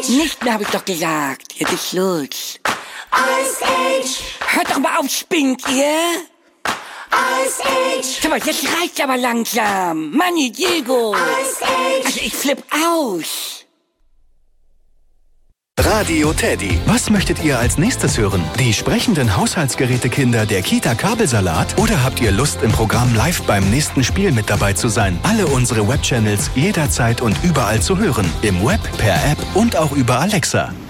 Age. Nicht mehr, hab ich doch gesagt. Jetzt ist Schluss. Ice Age. Hört doch mal auf, spinnt ihr? Ice Age. Sag mal, jetzt reicht's aber langsam. Manni, Diego. Ice Age. Also ich flipp aus. Radio Teddy. Was möchtet ihr als nächstes hören? Die sprechenden Haushaltsgerätekinder der Kita Kabelsalat? Oder habt ihr Lust, im Programm live beim nächsten Spiel mit dabei zu sein? Alle unsere Webchannels jederzeit und überall zu hören. Im Web, per App und auch über Alexa.